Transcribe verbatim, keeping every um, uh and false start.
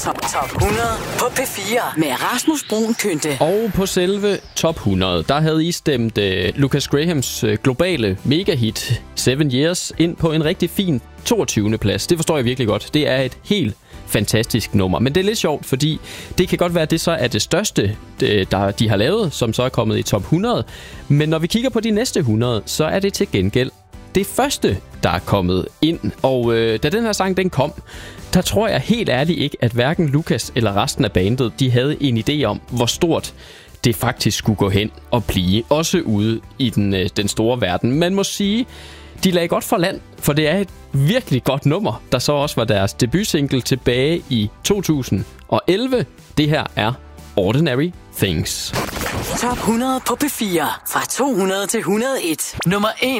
Top, top hundrede på P fire med Rasmus Bruun Kynte. Og på selve top hundrede, der havde I stemt uh, Lucas Grahams uh, globale megahit Seven Years ind på en rigtig fin toogtyvende plads. Det forstår jeg virkelig godt. Det er et helt fantastisk nummer. Men det er lidt sjovt, fordi det kan godt være, at det så er det største, der de har lavet, som så er kommet i top hundrede. Men når vi kigger på de næste hundrede, så er det til gengæld det første, der er kommet ind. Og øh, da den her sang den kom, der tror jeg helt ærligt ikke, at hverken Lucas eller resten af bandet, de havde en idé om, hvor stort det faktisk skulle gå hen og blive. Også ude i den, øh, den store verden. Man må sige, de lagde godt for land, for det er et virkelig godt nummer, der så også var deres debutsingle tilbage i to tusind og elleve. Det her er Ordinary Things. Top hundrede på P fire fra to hundrede til et hundrede og en. Nummer en.